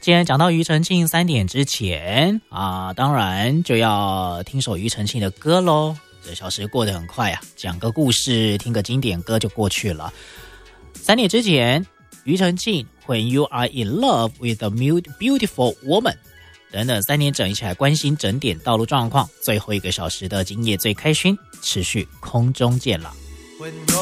既然讲到庾澄庆3点之前当然就要听首庾澄庆的歌咯。这小时过得很快啊，讲个故事，听个经典歌就过去了。3点之前，庾澄庆 When You Are In Love With A Beautiful Woman 等等3点整，一起来关心整点道路状况。最后1个小时的今夜最开心，持续空中见了。